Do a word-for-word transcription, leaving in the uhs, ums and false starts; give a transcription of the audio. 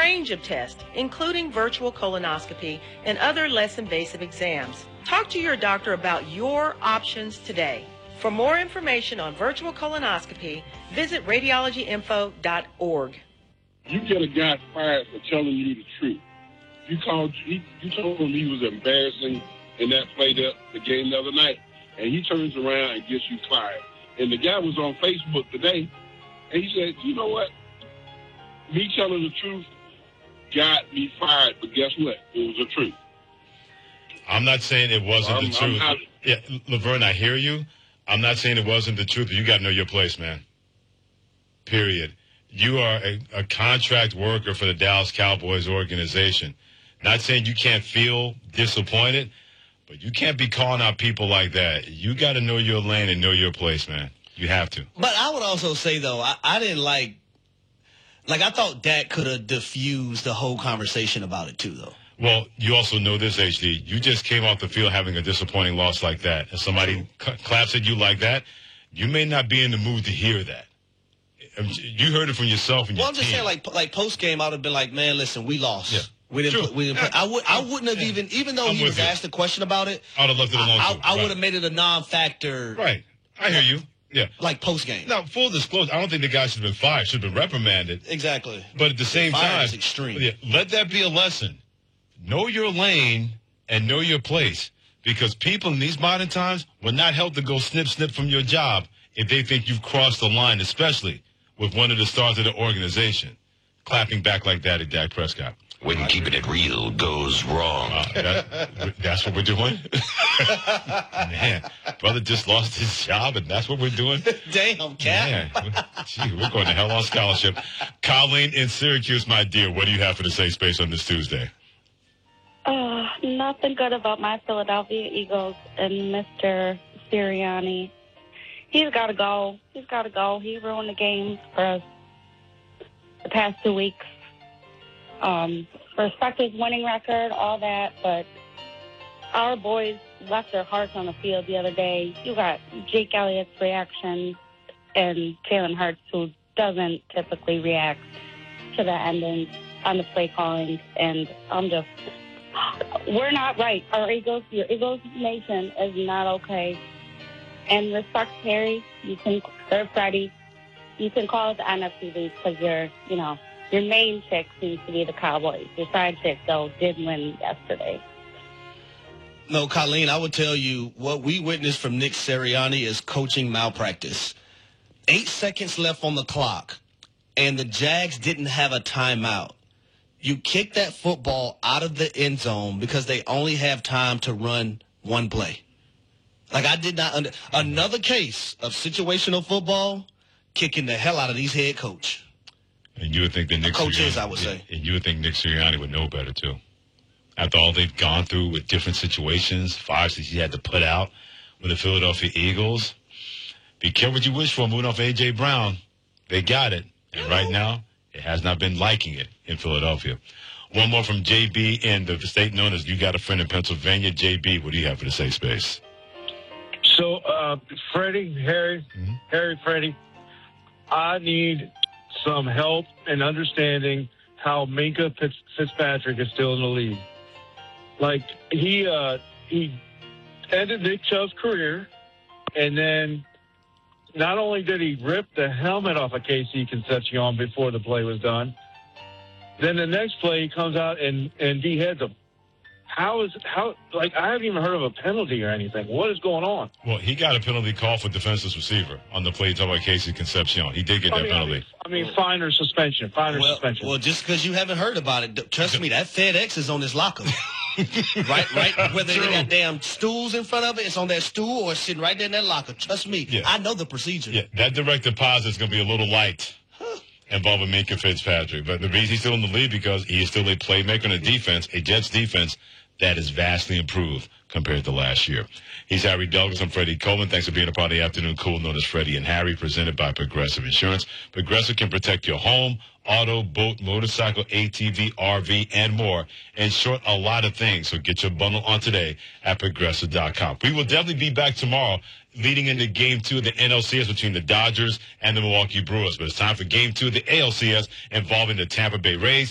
range of tests, including virtual colonoscopy and other less invasive exams. Talk to your doctor about your options today. For more information on virtual colonoscopy, visit radiology info dot org. You get a guy fired for telling you the truth. You called, he, you told him he was embarrassing in that play, the, the game the other night, and he turns around and gets you fired. And the guy was on Facebook today, and he said, you know what? Me telling the truth got me fired, but guess what? It was the truth. I'm not saying it wasn't I'm, the truth. not, yeah, Laverne, I hear you. I'm not saying it wasn't the truth. You got to know your place, man. Period. You are a, a contract worker for the Dallas Cowboys organization. Not saying you can't feel disappointed, but you can't be calling out people like that. You got to know your lane and know your place, man. You have to. But I would also say, though, I, I didn't like – like, I thought Dak could have diffused the whole conversation about it, too, though. Well, you also know this, H D. You just came off the field having a disappointing loss like that. And somebody c- claps at you like that, you may not be in the mood to hear that. You heard it from yourself and your Well, I'm just team. saying, like, like post-game, I would have been like, man, listen, we lost. Yeah. We didn't. Sure. Play, we didn't play. I would. I wouldn't have yeah. even. Even though I'm he was with you. asked a question about it, I would have left it alone. I, too. I, I right. would have made it a non-factor. Right. I hear you. Yeah. Like post-game. Now, full disclosure, I don't think the guy should have been fired. Should have been reprimanded. Exactly. But at the same Fire time, is extreme. Yeah, let that be a lesson. Know your lane and know your place. Because people in these modern times will not help to go snip, snip from your job if they think you've crossed the line, especially with one of the stars of the organization. Clapping back like that at Dak Prescott. When keeping it real goes wrong. Uh, that, that's what we're doing? Man, brother just lost his job, and that's what we're doing? Damn, Cap. Man, gee, we're going to hell on scholarship. Colleen in Syracuse, my dear, what do you have for the safe space on this Tuesday? Uh, nothing good about my Philadelphia Eagles and Mister Sirianni. He's got to go. He's got to go. He ruined the game for us the past two weeks. Um, respect his winning record, all that, but our boys left their hearts on the field the other day. You got Jake Elliott's reaction and Jalen Hurts, who doesn't typically react to the ending on the play calling, and I'm just, we're not right. Our Eagles, your Eagles nation is not okay. And respect Harry, you can, or Freddie, you can call it the N F C League because you're, you know, your main chick seems to be the Cowboys. Your side chick, though, did win yesterday. No, Colleen, I would tell you what we witnessed from Nick Sirianni is coaching malpractice. Eight seconds left on the clock, and the Jags didn't have a timeout. You kick that football out of the end zone because they only have time to run one play. Like, I did not under another case of situational football kicking the hell out of these head coach. And you would think that Nick coaches, Sirianni, I would say. And you would think Nick Sirianni would know better, too. After all they've gone through with different situations, five, six he had to put out with the Philadelphia Eagles. Be careful what you wish for moving off A J. Brown. They got it. And right now, it has not been liking it in Philadelphia. One more from J B in the state known as You Got a Friend in Pennsylvania. J B, what do you have for the safe space? So, uh, Freddie, Harry, Mm-hmm. Harry, Freddie, I need some help in understanding how Minkah Fitz, Fitzpatrick is still in the league. Like, he uh, he ended Nick Chubb's career, and then not only did he rip the helmet off of K C Concepcion before the play was done, then the next play he comes out and, and de-heads him. How is, how, like, I haven't even heard of a penalty or anything. What is going on? Well, he got a penalty call for defenseless receiver on the play talking about Casey Concepcion. He did get that I mean, penalty. I mean, I mean, fine or suspension. Fine or Well, suspension. well, just because you haven't heard about it, trust me, that FedEx is on his locker. right, right. Whether they got damn stools in front of it, it's on that stool or it's sitting right there in that locker. Trust me, Yeah. I know the procedure. Yeah, that direct deposit is going to be a little light involving Minkah Fitzpatrick. But the reason he's still in the league because he is still a playmaker in a defense, a Jets defense that is vastly improved compared to last year. He's Harry Douglas. I'm Freddie Coleman. Thanks for being a part of the afternoon cool known as Freddie and Harry, presented by Progressive Insurance. Progressive can protect your home, auto, boat, motorcycle, A T V, R V, and more. In short, a lot of things. So get your bundle on today at Progressive dot com. We will definitely be back tomorrow leading into game two of the N L C S between the Dodgers and the Milwaukee Brewers. But it's time for game two of the A L C S involving the Tampa Bay Rays